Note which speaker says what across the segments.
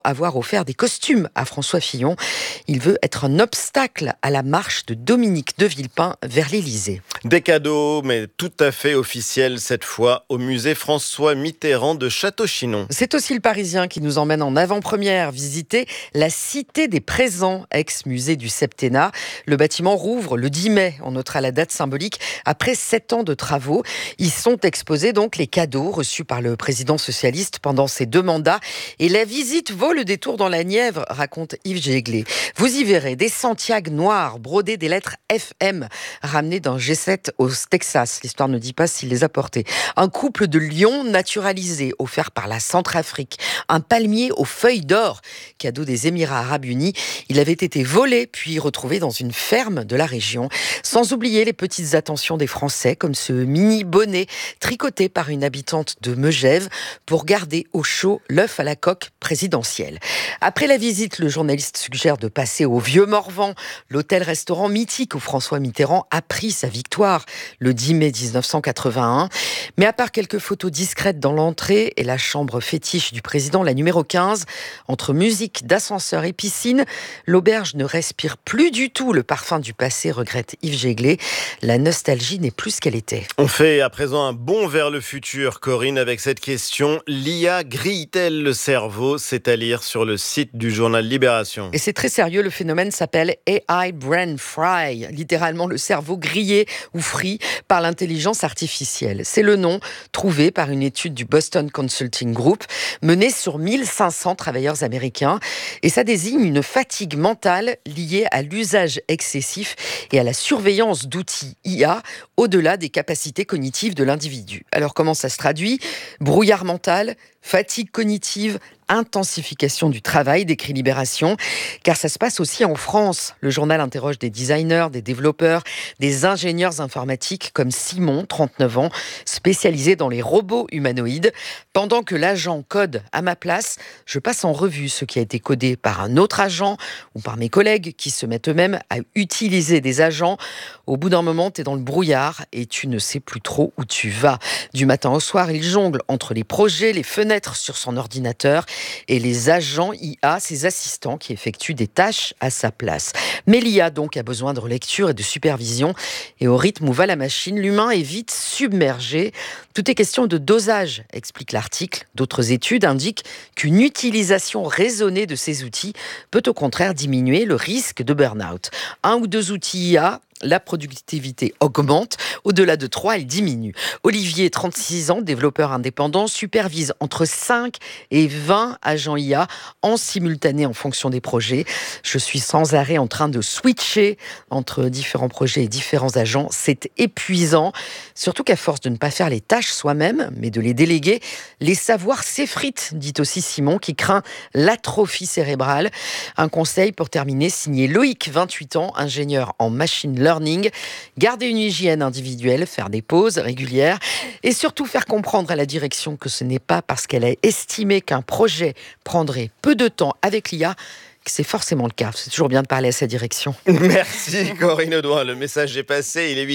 Speaker 1: avoir offert des costumes à François Fillon. Il veut être un obstacle à la marche de Dominique de Villepin vers l'Élysée.
Speaker 2: Des cadeaux, mais tout à fait officiels cette fois, au musée François Mitterrand de Château-Chinon.
Speaker 1: C'est aussi le Parisien qui nous emmène en avant-première visiter la Cité des Présents, ex-musée du Septennat. Le bâtiment rouvre le 10 mai. On notera la date symbolique. Après 7 ans de travaux, ils sont exposés donc les cadeaux reçus par le président socialiste pendant ses 2 mandats. Et la visite vaut le détour dans la Nièvre, raconte Yves Jéglé. Vous y verrez des Santiago noirs brodés des lettres FM, ramenés d'un G7 au Texas. L'histoire ne dit pas s'il les a portés. Un couple de lions naturalisés, offert par la Centrafrique. Un palmier aux feuilles d'or, cadeau des Émirats Arabes Unis. Il avait été volé, puis retrouvé dans une ferme de la région. Sans oublier les petites attentions des Français, comme ce mini bonnet tricoté par une habitante de Megève pour garder au chaud l'œuf à la coque présidentielle. Après la visite, le journaliste suggère de passer au Vieux-Morvan, l'hôtel-restaurant mythique où François Mitterrand a pris sa victoire le 10 mai 1981. Mais à part quelques photos discrètes dans l'entrée et la chambre fétiche du président, la numéro 15, entre musique d'ascenseur et piscine, l'auberge ne respire plus du tout le parfum du passé, regrette Yves Jéglé. La nostalgie n'est plus ce qu'elle était.
Speaker 2: On fait à présent un bond vers le futur, Corinne, avec cette question. L'IA grille-t-elle le cerveau? C'est à lire sur le site du journal Libération.
Speaker 1: Et c'est très sérieux, le phénomène s'appelle AI Brain Fry, littéralement le cerveau grillé ou frit par l'intelligence artificielle. C'est le nom trouvé par une étude du Boston Consulting Group menée sur 1500 travailleurs américains. Et ça désigne une fatigue mentale liée à l'usage excessif et à la surveillance d'outils IA au-delà des capacités cognitives de l'individu. Alors comment ça se traduit? Brouillard mental, fatigue cognitive, intensification du travail, décrit Libération, car ça se passe aussi en France. Le journal interroge des designers, des développeurs, des ingénieurs informatiques comme Simon, 39 ans, spécialisé dans les robots humanoïdes. Pendant que l'agent code à ma place, je passe en revue ce qui a été codé par un autre agent ou par mes collègues qui se mettent eux-mêmes à utiliser des agents. Au bout d'un moment, tu es dans le brouillard et tu ne sais plus trop où tu vas. Du matin au soir, il jongle entre les projets, les fenêtres sur son ordinateur et les agents IA, ses assistants qui effectuent des tâches à sa place. Mais l'IA donc a besoin de relecture et de supervision. Et au rythme où va la machine, l'humain est vite submergé. Tout est question de dosage, explique l'article. D'autres études indiquent qu'une utilisation raisonnée de ces outils peut au contraire diminuer le risque de burn-out. 1 ou 2 outils IA, la productivité augmente. Au-delà de 3, elle diminue. Olivier, 36 ans, développeur indépendant, supervise entre 5 et 20 agents IA en simultané en fonction des projets. Je suis sans arrêt en train de switcher entre différents projets et différents agents. C'est épuisant. Surtout qu'à force de ne pas faire les tâches soi-même, mais de les déléguer, les savoirs s'effritent, dit aussi Simon, qui craint l'atrophie cérébrale. Un conseil pour terminer, signé Loïc, 28 ans, ingénieur en machine learning. Garder une hygiène individuelle, faire des pauses régulières et surtout faire comprendre à la direction que ce n'est pas parce qu'elle a estimé qu'un projet prendrait peu de temps avec l'IA que c'est forcément le cas. C'est toujours bien de parler à sa direction.
Speaker 2: Merci Corinne Audouin, le message est passé, il est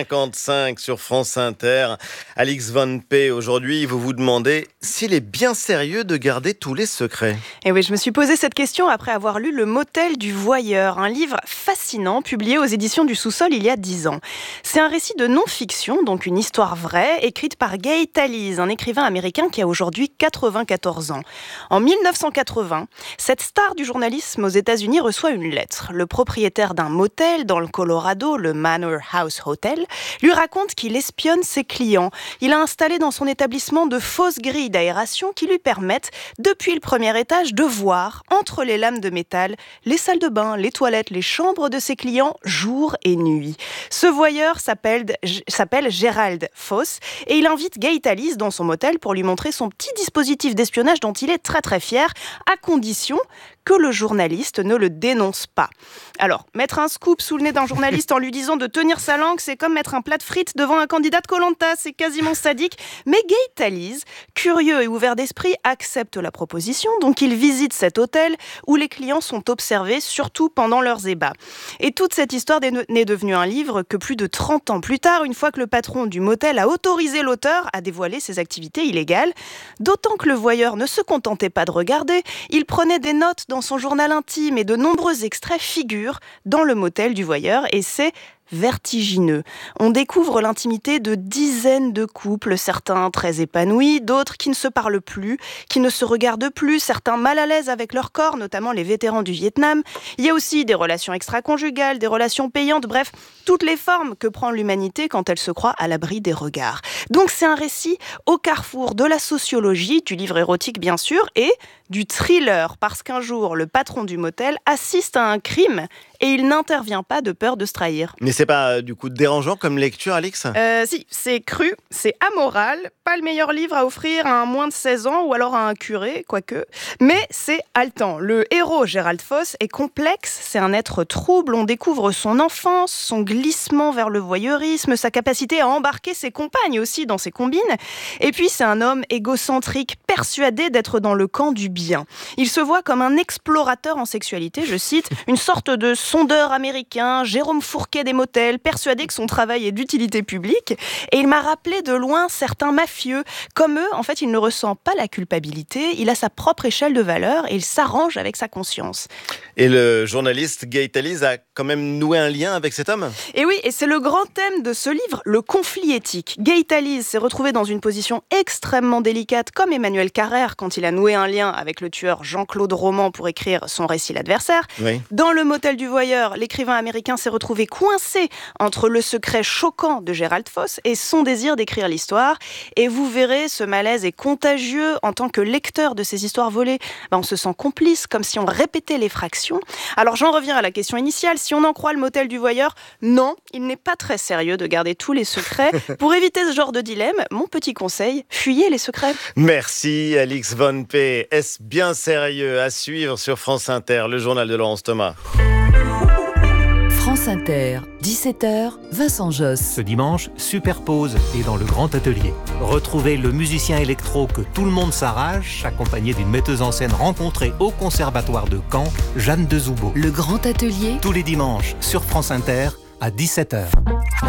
Speaker 2: 8h55 sur France Inter. Alix Van P, aujourd'hui, vous vous demandez s'il est bien sérieux de garder tous les secrets.
Speaker 3: Et oui, je me suis posé cette question après avoir lu Le Motel du Voyeur, un livre fascinant publié aux éditions du Sous-Sol il y a 10 ans. C'est un récit de non-fiction, donc une histoire vraie, écrite par Gay Talese, un écrivain américain qui a aujourd'hui 94 ans. En 1980, cette star du journalisme aux États-Unis reçoit une lettre. Le propriétaire d'un motel dans le Colorado, le Manor House Hotel, lui raconte qu'il espionne ses clients. Il a installé dans son établissement de fausses grilles d'aération qui lui permettent, depuis le premier étage, de voir, entre les lames de métal, les salles de bain, les toilettes, les chambres de ses clients, jour et nuit. Ce voyeur s'appelle Gerald Foss et il invite Gay Talese dans son motel pour lui montrer son petit dispositif d'espionnage dont il est très très fier, à condition que le journaliste ne le dénonce pas. Alors, mettre un scoop sous le nez d'un journaliste en lui disant de tenir sa langue, c'est comme mettre un plat de frites devant un candidat de Koh-Lanta, c'est quasiment sadique. Mais Gay Talese, curieux et ouvert d'esprit, accepte la proposition, donc il visite cet hôtel où les clients sont observés, surtout pendant leurs ébats. Et toute cette histoire n'est devenue un livre que plus de 30 ans plus tard, une fois que le patron du motel a autorisé l'auteur à dévoiler ses activités illégales. D'autant que le voyeur ne se contentait pas de regarder, il prenait des notes dans son journal intime et de nombreux extraits figurent dans le motel du voyeur et c'est vertigineux. On découvre l'intimité de dizaines de couples, certains très épanouis, d'autres qui ne se parlent plus, qui ne se regardent plus, certains mal à l'aise avec leur corps, notamment les vétérans du Vietnam. Il y a aussi des relations extra-conjugales, des relations payantes, bref, toutes les formes que prend l'humanité quand elle se croit à l'abri des regards. Donc c'est un récit au carrefour de la sociologie, du livre érotique bien sûr, et du thriller, parce qu'un jour, le patron du motel assiste à un crime et il n'intervient pas de peur de se trahir.
Speaker 2: Mais c'est pas du coup dérangeant comme lecture, Alix ?
Speaker 3: Si, c'est cru, c'est amoral, pas le meilleur livre à offrir à un moins de 16 ans ou alors à un curé, quoique, mais c'est haletant. Le héros, Gérald Foss, est complexe, c'est un être trouble, on découvre son enfance, son glissement vers le voyeurisme, sa capacité à embarquer ses compagnes aussi dans ses combines, et puis c'est un homme égocentrique, persuadé d'être dans le camp du bien. Il se voit comme un explorateur en sexualité, je cite, une sorte de sondeur américain, Jérôme Fourquet des motels, persuadé que son travail est d'utilité publique. Et il m'a rappelé de loin certains mafieux. Comme eux, en fait, il ne ressent pas la culpabilité, il a sa propre échelle de valeurs et il s'arrange avec sa conscience.
Speaker 2: Et le journaliste Gay Talese a quand même noué un lien avec cet homme ?
Speaker 3: Et oui, et c'est le grand thème de ce livre, le conflit éthique. Gay Talese s'est retrouvé dans une position extrêmement délicate, comme Emmanuel Carrère, quand il a noué un lien avec le tueur Jean-Claude Roman pour écrire son récit L'Adversaire.
Speaker 2: Oui.
Speaker 3: Dans le motel du voyeur, l'écrivain américain s'est retrouvé coincé entre le secret choquant de Gérald Foss et son désir d'écrire l'histoire. Et vous verrez, ce malaise est contagieux. En tant que lecteur de ces histoires volées, on se sent complice, comme si on répétait les fractions. Alors j'en reviens à la question initiale. Si on en croit le motel du voyeur, non, il n'est pas très sérieux de garder tous les secrets. Pour éviter ce genre de dilemme, mon petit conseil, fuyez les secrets.
Speaker 2: Merci Alix Von P. Est-ce bien sérieux à suivre sur France Inter, le journal de Laurence Thomas ?
Speaker 4: France Inter, 17h, Vincent Josse.
Speaker 5: Ce dimanche, Superpose est dans le grand atelier. Retrouvez le musicien électro que tout le monde s'arrache, accompagné d'une metteuse en scène rencontrée au Conservatoire de Caen, Jeanne Dezoubeau.
Speaker 4: Le grand atelier,
Speaker 5: Tous les dimanches sur France Inter à 17h.